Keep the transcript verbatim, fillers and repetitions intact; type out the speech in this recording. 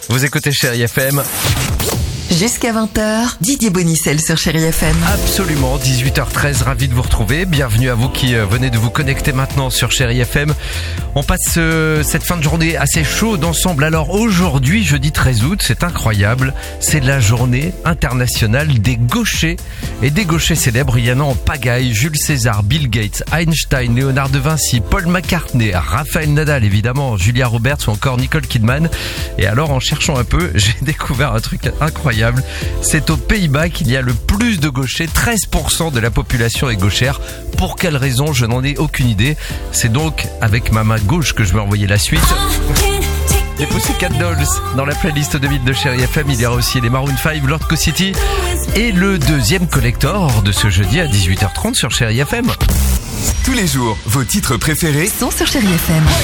Vous écoutez Chérie F M. Jusqu'à vingt heures, Didier Bonicel sur Chérie F M. Absolument, dix-huit heures treize, ravi de vous retrouver. Bienvenue à vous qui venez de vous connecter maintenant sur Chérie F M. On passe euh, cette fin de journée assez chaude ensemble. Alors aujourd'hui, jeudi treize août, c'est incroyable. C'est la journée internationale des gauchers. Et des gauchers célèbres, il y en a en pagaille. Jules César, Bill Gates, Einstein, Léonard de Vinci, Paul McCartney, Raphaël Nadal évidemment, Julia Roberts ou encore Nicole Kidman. Et alors en cherchant un peu, j'ai découvert un truc incroyable. C'est aux Pays-Bas qu'il y a le plus de gauchers. treize pour cent de la population est gauchère. Pour quelle raison, je n'en ai aucune idée. C'est donc avec ma main gauche que je vais envoyer la suite. Les Pussycat Dolls dans la playlist de de Chérie F M. Il y aura aussi les Maroon cinq, Lord City et le deuxième collector de ce jeudi à dix-huit heures trente sur Chérie F M. Tous les jours, vos titres préférés sont sur Chérie F M.